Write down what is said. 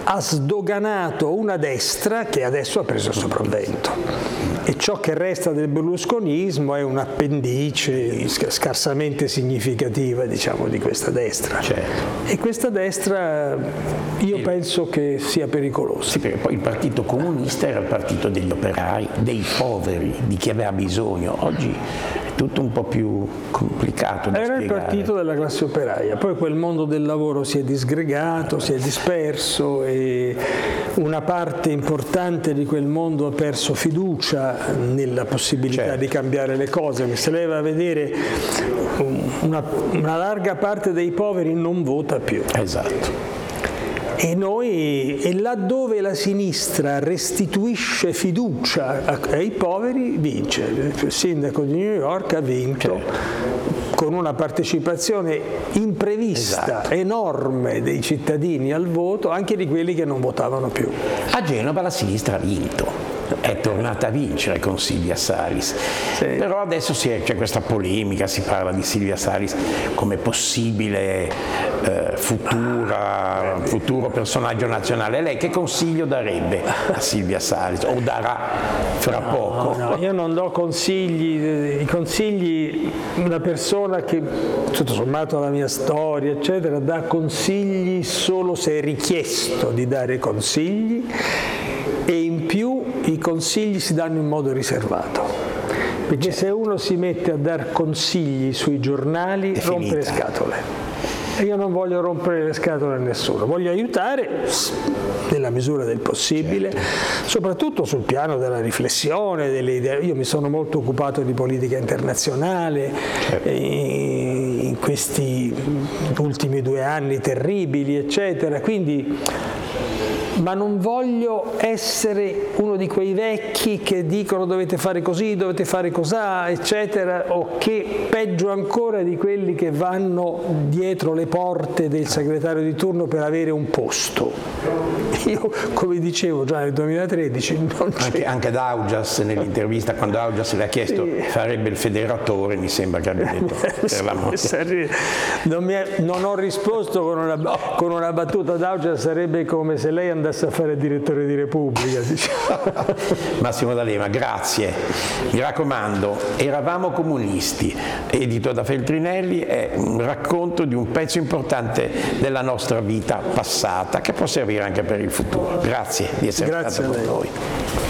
ha sdoganato una destra che adesso ha preso il sopravvento. E ciò che resta del berlusconismo è un'appendice scarsamente significativa, diciamo, di questa destra. Certo. E questa destra io penso che sia pericolosa. Sì, perché poi il Partito Comunista era il partito degli operai, dei poveri, di chi aveva bisogno. Oggi è tutto un po' più complicato da Era spiegare. il partito della classe operaia, poi quel mondo del lavoro si è disgregato, si è disperso e una parte importante di quel mondo ha perso fiducia nella possibilità Certo. di cambiare le cose. Se lei va a vedere, una larga parte dei poveri non vota più. Esatto. E laddove la sinistra restituisce fiducia ai poveri, vince. Il sindaco di New York ha vinto con una partecipazione imprevista, enorme dei cittadini al voto, anche di quelli che non votavano più. A Genova la sinistra ha vinto. È tornata a vincere con Silvia Salis, però adesso c'è questa polemica, si parla di Silvia Salis come possibile futuro personaggio nazionale. Lei che consiglio darebbe a Silvia Salis, o darà fra poco? No, io non do consigli, i consigli, una persona che tutto sommato la mia storia eccetera dà consigli solo se è richiesto di dare consigli, e in più i consigli si danno in modo riservato, perché se uno si mette a dar consigli sui giornali rompe le scatole, e io non voglio rompere le scatole a nessuno, voglio aiutare nella misura del possibile, soprattutto sul piano della riflessione, delle idee. Io mi sono molto occupato di politica internazionale in questi ultimi 2 anni terribili eccetera, quindi ma non voglio essere uno di quei vecchi che dicono dovete fare così, dovete fare cosà, eccetera, o che peggio ancora di quelli che vanno dietro le porte del segretario di turno per avere un posto. Io, come dicevo già nel 2013, non c'è. Anche D'Augias nell'intervista, quando Augias le ha chiesto farebbe il federatore, mi sembra che abbia detto per l'amore. Non ho risposto con una battuta. D'Augias sarebbe come se lei andasse a fare il direttore di Repubblica, diciamo. Massimo D'Alema, grazie. Mi raccomando, Eravamo comunisti, edito da Feltrinelli, è un racconto di un pezzo importante della nostra vita passata che può servire anche per il futuro. Grazie di essere stato con noi.